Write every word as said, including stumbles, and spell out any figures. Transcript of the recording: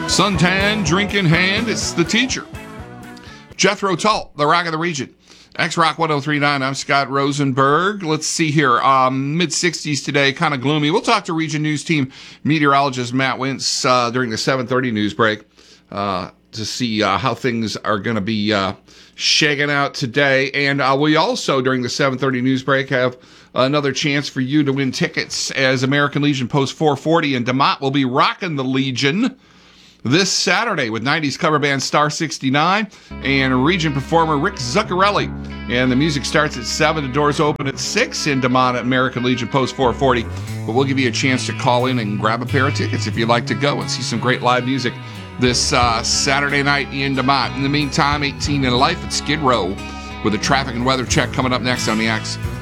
Suntan, drink in hand, it's the teacher. Jethro Tull, the Rock of the Region. X-Rock one oh three point nine, I'm Scott Rosenberg. Let's see here, um, mid-sixties today, kind of gloomy. We'll talk to Region News Team meteorologist Matt Wintz uh, during the seven thirty news break uh, to see uh, how things are going to be uh, shaking out today. And uh, we also, during the seven thirty news break, have another chance for you to win tickets as American Legion Post four forty, and DeMott will be rocking the Legion this Saturday with nineties cover band Star sixty-nine and Region performer Rick Zuccarelli. And the music starts at seven. The doors open at six in DeMont at American Legion Post four forty. But we'll give you a chance to call in and grab a pair of tickets if you'd like to go and see some great live music this uh, Saturday night in DeMont. In the meantime, eighteen in Life at Skid Row with a traffic and weather check coming up next on the X.